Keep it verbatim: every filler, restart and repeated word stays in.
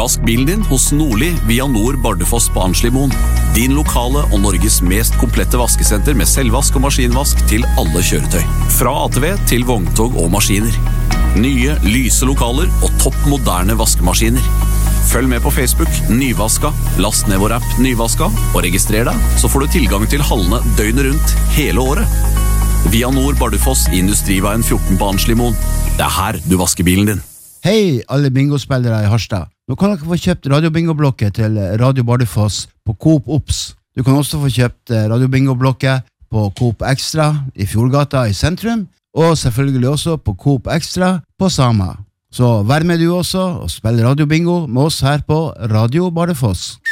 Vask bilen din hos Nordli via Nord Bardufoss på Arnslimoen. Din lokale og Norges mest komplette vaskesenter med selvvask og maskinvask til alle kjøretøy. Fra A T V til vogntog og maskiner. Nye, lyse lokaler og topp moderne vaskemaskiner. Følg med på Facebook, Nyvaska, last ned vår app Nyvaska og registrer deg, så får du tilgang til hallene døgnet rundt hele året. Via Nord Bardufoss i Industriveien fjorten på Arnslimoen. Det er her du vasker bilen din. Hei, alle bingospillere i Harstad. Nå kan dere få kjøpt radiobingoblokket til Radio Bardufoss på Coop Ops. Du kan også få kjøpt radiobingoblokket på Coop Extra i Fjordgata i sentrum, og selvfølgelig også på Coop Extra på Sama. Så vær med du også og spill radiobingo med oss her på Radio Bardufoss.